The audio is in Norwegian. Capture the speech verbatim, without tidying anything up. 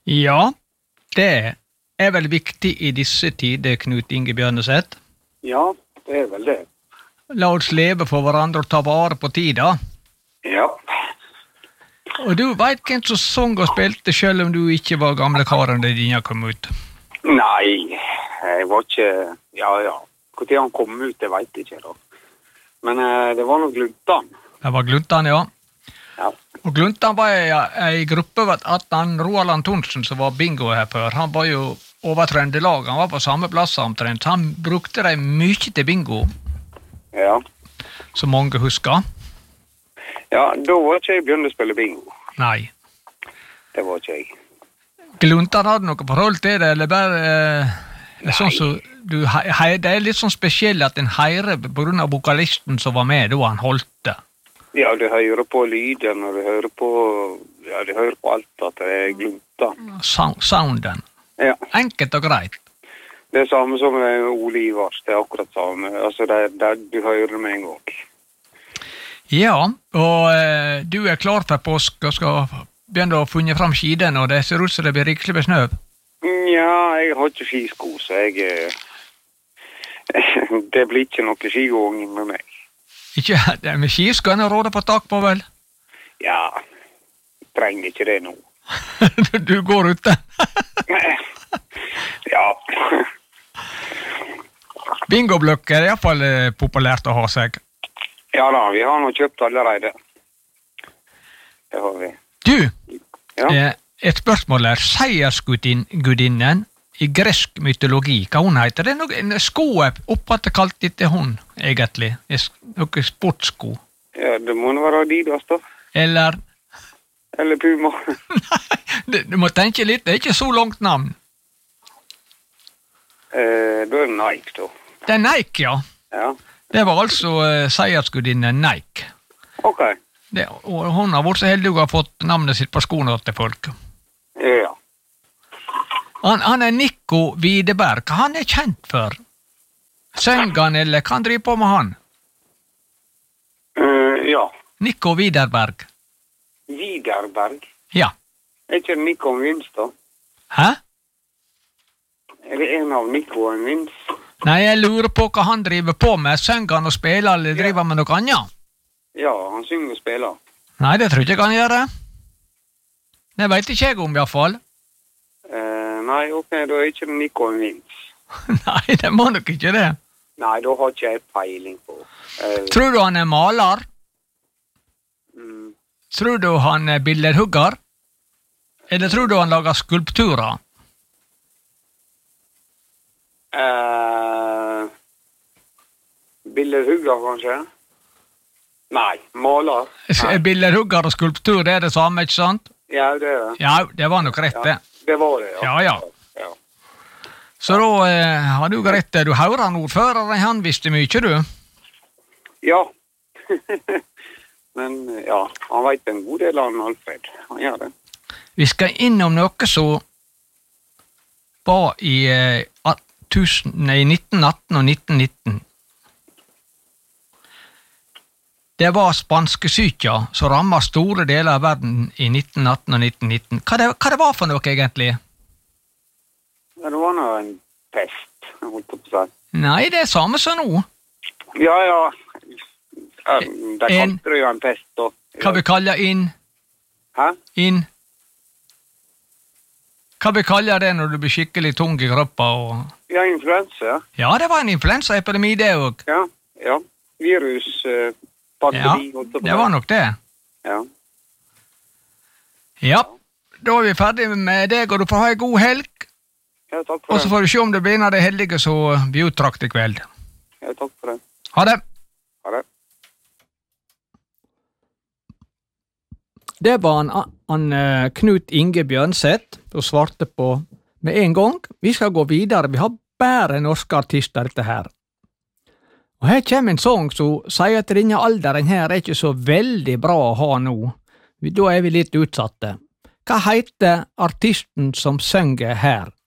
Ja, det er vel viktig i disse tider, Knut Inge Bjørneseth. Ja, det er vel det. La oss leve for hverandre og ta vare på tida. Ja. Og du vet hvem som sang og spilte, selv om du ikke var gamle karen da dine kom ut? Nei, jeg var ikke... Ja, ja. Hvor tid han kom ut, det vet jeg ikke da. Men eh, det var noe Gluntan. Det var Gluntan, ja. Ja. Og Gluntan var ei gruppe ved at han Roald Antonsen, som var bingo her før, han var jo over Trøndelag, han var på samme plass omtrent, så han brukte det mye til bingo. Ja. Som mange husker. Ja, da var ikke jeg begynt å spille bingo. Nei. Det var ikke jeg. Gluntan hadde noe forhold til det, eller bare... Eh, det, er sånn så du, hei, det er litt sånn spesielt at en heirer på grunn av vokalisten som var med da han holdt det. Ja, du hører på lyden, og du hører på... Ja, du hører på alt at det er Gluntan. Sound, sounden. Ja. Enkelt og greit. Det er samme som Ole Ivars, det er akkurat samme. Altså, det er der du hører med en gang. Ja, og eh, du er klar for påsk og skal begynne å funne fram skiden, og det ser ut som det blir rikelig med snø. Ja, jeg har ikke skisko, så jeg... det blir ikke noe skigåing med meg. Ikke, det er med skiskønne råder på tak på, vel? Ja, trenger ikke det nå. Du går ute? Ja. Bingobløkker er i hvert fall populært å ha seg. Ja da, vi har nå kjøpt allerede. Det har vi. Du, ja. eh, et spørsmål er, seiersgudinnen i gresk mytologi, hva hun heter? Det er noe, en sko oppfatt kalt etter hun, egentlig. Noe sportsko. Ja, det må være Adidas da. Eller? Eller Puma. Nei, du må tenke litt, det er ikke så langt navn. Eh, da er det Nike da. Det er Nike, ja. Ja. Det var altså uh, seiersgudinnen Nike. Ok. Det, og hun har vært så heldig å ha fått navnet sitt på skoene til folk. Ja. Han, han er Nico Widerberg. Hva han er kjent for? Sønger han, eller hva han driver på med han? Uh, ja. Nico Widerberg. Widerberg? Ja. Er ikke Nico Vinst da? Hæ? Er det en av Nico og Vinst? Nei, jeg lurer på hva han driver på med. Sønger han og spiller, eller driver han med noe annet? Ja, han synger og spiller. Nei, det tror jeg ikke han gjør det. Det vet ikke jeg om i hvert fall. Uh, nei, ok, da er ikke Nico og Vinst. Nei, det må nok ikke det. Nei, da har ikke jeg peiling på. Uh, Tror du han er maler? mm, Tror du han er billedhugger? Eller tror du han lager skulpturer? Uh, billedhugger, kanskje? Nei, maler. Nei. Billedhugger og skulptur, det er det samme, ikke sant? Ja, det er det. Ja, det var nok rett, Ja, det. det var det, ja. Ja, ja. Ja. Så da eh, har du rett. Du hører han ordføreren, han visste mye, du? Ja. Men ja, han vet en god del av Alfred. Han gjør det. Vi skal innom noe som var i, eh, tusen, nei, nitten atten og nitten nitten. Det var spanskesyka som rammet store deler av verden i nitten atten og nitten nitten. Hva det, hva det var for noe, egentlig? Ja, det var nå en pest, jeg holdt på å si. Nei, det er samme som nå. Ja, ja. ja de En- kalte det jo en pest, da. Hva vi kaller inn, Hæ? inn. Hva vi kaller det når du blir skikkelig tung i kroppen? Og... Ja, influensa. Ja, det var en influensaepidemi, det òg. Ja, ja. Virus, eh, Ja, pandemi, holdt på å si. det var nok det. Ja. Ja, da er vi ferdig med deg, og du får ha en god helg. Ja, takk Og for så det. får du se om det blir en av de heldige som blir uttrakt i kveld. Ja, takk for det. Ha det. Ha det. Det var han, han eh, Knut Inge Bjørnseth som svarte på med en gang. Vi skal gå videre. Vi har bare norske artister, dette her. Og her kommer en sang som sier at denne alderen her er ikke så veldig bra å ha nå. Da er vi litt utsatte. Hva heter artisten som synger her?